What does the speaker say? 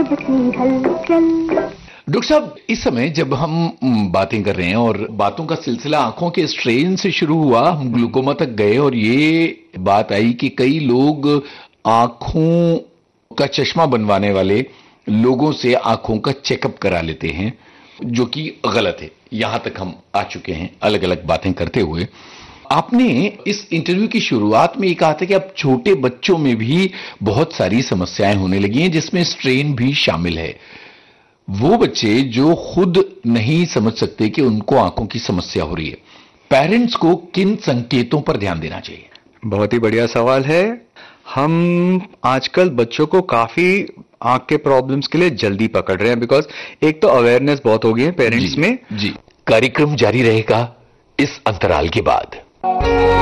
Doctor साहब, इस समय जब हम बातें कर रहे हैं और बातों का सिलसिला आंखों के स्ट्रेन से शुरू हुआ, हम ग्लूकोमा तक गए और ये बात आई कि कई लोग आंखों का चश्मा बनवाने वाले लोगों से आंखों का चेकअप करा लेते हैं, जो कि गलत है। यहां तक हम आ चुके हैं अलग अलग बातें करते हुए। आपने इस इंटरव्यू की शुरुआत में ये कहा था कि अब छोटे बच्चों में भी बहुत सारी समस्याएं होने लगी हैं, जिसमें स्ट्रेन भी शामिल है। वो बच्चे जो खुद नहीं समझ सकते कि उनको आंखों की समस्या हो रही है, पेरेंट्स को किन संकेतों पर ध्यान देना चाहिए? बहुत ही बढ़िया सवाल है। हम आजकल बच्चों को काफी आंख के प्रॉब्लम्स के लिए जल्दी पकड़ रहे हैं, बिकॉज एक तो अवेयरनेस बहुत हो गई है पेरेंट्स में। जी, कार्यक्रम जारी रहेगा इस अंतराल के बाद।